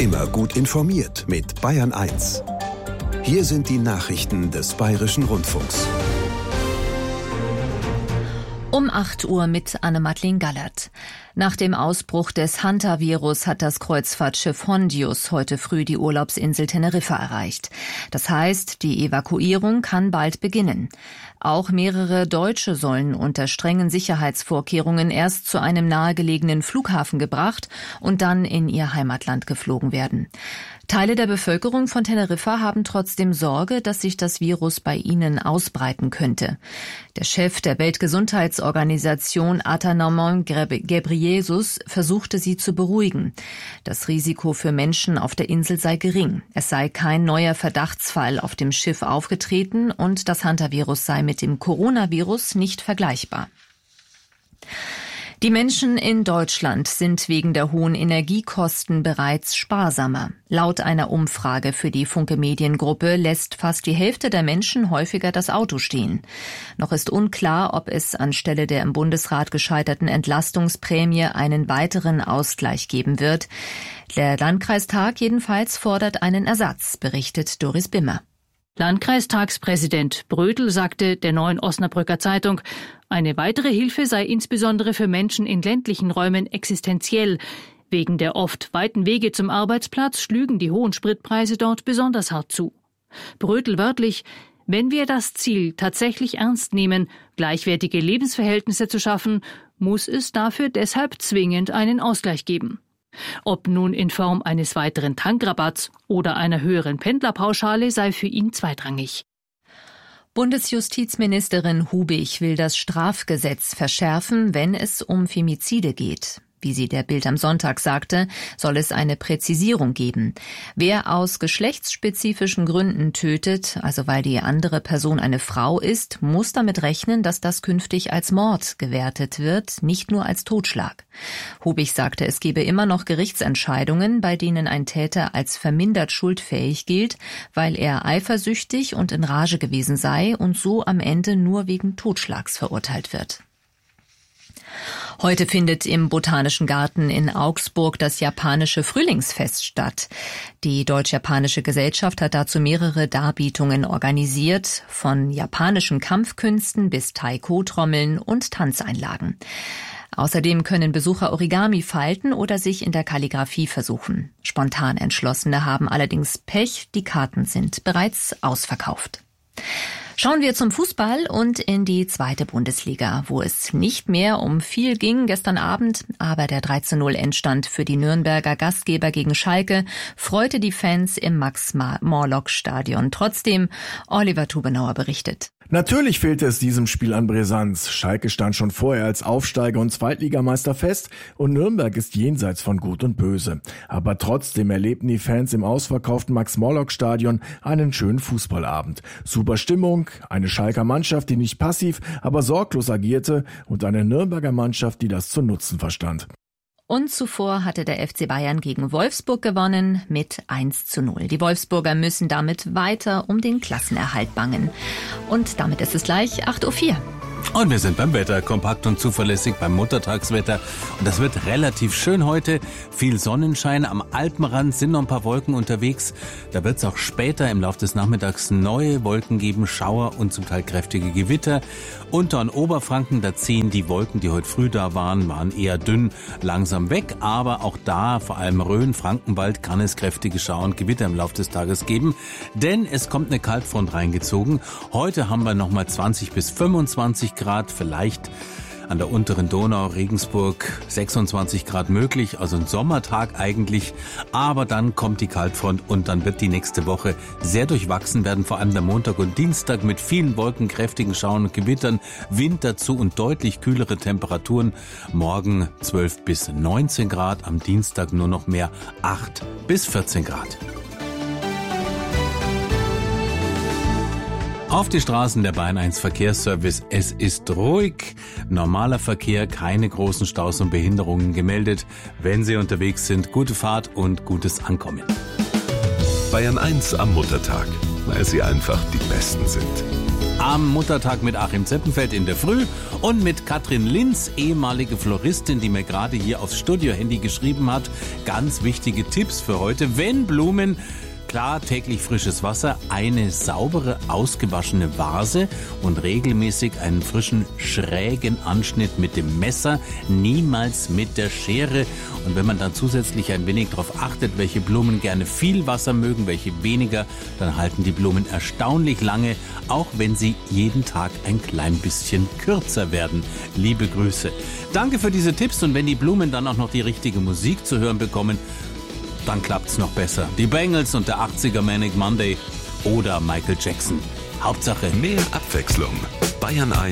Immer gut informiert mit Bayern 1. Hier sind die Nachrichten des Bayerischen Rundfunks. Um 8 Uhr mit Anne-Madeleine Gallert. Nach dem Ausbruch des Hantavirus hat das Kreuzfahrtschiff Hondius heute früh die Urlaubsinsel Teneriffa erreicht. Das heißt, die Evakuierung kann bald beginnen. Auch mehrere Deutsche sollen unter strengen Sicherheitsvorkehrungen erst zu einem nahegelegenen Flughafen gebracht und dann in ihr Heimatland geflogen werden. Teile der Bevölkerung von Teneriffa haben trotzdem Sorge, dass sich das Virus bei ihnen ausbreiten könnte. Der Chef der Weltgesundheitsorganisation Adhanom Ghebreyesus versuchte sie zu beruhigen. Das Risiko für Menschen auf der Insel sei gering. Es sei kein neuer Verdachtsfall auf dem Schiff aufgetreten und das Hantavirus sei mit dem Coronavirus nicht vergleichbar. Die Menschen in Deutschland sind wegen der hohen Energiekosten bereits sparsamer. Laut einer Umfrage für die Funke Mediengruppe lässt fast die Hälfte der Menschen häufiger das Auto stehen. Noch ist unklar, ob es anstelle der im Bundesrat gescheiterten Entlastungsprämie einen weiteren Ausgleich geben wird. Der Landkreistag jedenfalls fordert einen Ersatz, berichtet Doris Bimmer. Landkreistagspräsident Brödel sagte der Neuen Osnabrücker Zeitung, eine weitere Hilfe sei insbesondere für Menschen in ländlichen Räumen existenziell. Wegen der oft weiten Wege zum Arbeitsplatz schlügen die hohen Spritpreise dort besonders hart zu. Brödel wörtlich: Wenn wir das Ziel tatsächlich ernst nehmen, gleichwertige Lebensverhältnisse zu schaffen, muss es dafür deshalb zwingend einen Ausgleich geben. Ob nun in Form eines weiteren Tankrabatts oder einer höheren Pendlerpauschale sei für ihn zweitrangig. Bundesjustizministerin Hubig will das Strafgesetz verschärfen, wenn es um Femizide geht. Wie sie der Bild am Sonntag sagte, soll es eine Präzisierung geben. Wer aus geschlechtsspezifischen Gründen tötet, also weil die andere Person eine Frau ist, muss damit rechnen, dass das künftig als Mord gewertet wird, nicht nur als Totschlag. Hubig sagte, es gebe immer noch Gerichtsentscheidungen, bei denen ein Täter als vermindert schuldfähig gilt, weil er eifersüchtig und in Rage gewesen sei und so am Ende nur wegen Totschlags verurteilt wird. Heute findet im Botanischen Garten in Augsburg das japanische Frühlingsfest statt. Die Deutsch-Japanische Gesellschaft hat dazu mehrere Darbietungen organisiert, von japanischen Kampfkünsten bis Taiko-Trommeln und Tanzeinlagen. Außerdem können Besucher Origami falten oder sich in der Kalligraphie versuchen. Spontan Entschlossene haben allerdings Pech, die Karten sind bereits ausverkauft. Schauen wir zum Fußball und in die 2. Bundesliga, wo es nicht mehr um viel ging gestern Abend, aber der 3:0 Endstand für die Nürnberger Gastgeber gegen Schalke freute die Fans im Max-Morlock-Stadion. Trotzdem, Oliver Tubenauer berichtet. Natürlich fehlte es diesem Spiel an Brisanz. Schalke stand schon vorher als Aufsteiger und Zweitligameister fest und Nürnberg ist jenseits von Gut und Böse. Aber trotzdem erlebten die Fans im ausverkauften Max-Morlock-Stadion einen schönen Fußballabend. Super Stimmung, eine Schalker Mannschaft, die nicht passiv, aber sorglos agierte und eine Nürnberger Mannschaft, die das zu nutzen verstand. Und zuvor hatte der FC Bayern gegen Wolfsburg gewonnen mit 1:0. Die Wolfsburger müssen damit weiter um den Klassenerhalt bangen. Und damit ist es gleich 8:04 Uhr. Und wir sind beim Wetter, kompakt und zuverlässig beim Muttertagswetter. Und das wird relativ schön heute. Viel Sonnenschein, am Alpenrand sind noch ein paar Wolken unterwegs. Da wird es auch später im Laufe des Nachmittags neue Wolken geben, Schauer und zum Teil kräftige Gewitter. Unter- und Oberfranken, da ziehen die Wolken, die heute früh da waren eher dünn, langsam weg. Aber auch da, vor allem Rhön, Frankenwald, kann es kräftige Schauer und Gewitter im Laufe des Tages geben. Denn es kommt eine Kaltfront reingezogen. Heute haben wir nochmal 20 bis 25 Grad, vielleicht an der unteren Donau, Regensburg 26 Grad möglich, also ein Sommertag eigentlich, aber dann kommt die Kaltfront und dann wird die nächste Woche sehr durchwachsen werden, vor allem der Montag und Dienstag mit vielen Wolken, kräftigen Schauern und Gewittern, Wind dazu und deutlich kühlere Temperaturen, morgen 12 bis 19 Grad, am Dienstag nur noch mehr 8 bis 14 Grad. Auf die Straßen der Bayern 1 Verkehrsservice. Es ist ruhig. Normaler Verkehr, keine großen Staus und Behinderungen gemeldet. Wenn Sie unterwegs sind, gute Fahrt und gutes Ankommen. Bayern 1 am Muttertag, weil sie einfach die Besten sind. Am Muttertag mit Achim Zeppenfeld in der Früh und mit Katrin Linz, ehemalige Floristin, die mir gerade hier aufs Studiohandy geschrieben hat. Ganz wichtige Tipps für heute. Wenn Blumen, klar, täglich frisches Wasser, eine saubere, ausgewaschene Vase und regelmäßig einen frischen, schrägen Anschnitt mit dem Messer, niemals mit der Schere. Und wenn man dann zusätzlich ein wenig darauf achtet, welche Blumen gerne viel Wasser mögen, welche weniger, dann halten die Blumen erstaunlich lange, auch wenn sie jeden Tag ein klein bisschen kürzer werden. Liebe Grüße. Danke für diese Tipps, und wenn die Blumen dann auch noch die richtige Musik zu hören bekommen, dann klappt's noch besser. Die Bangles und der 80er Manic Monday oder Michael Jackson. Hauptsache mehr Abwechslung. Bayern 1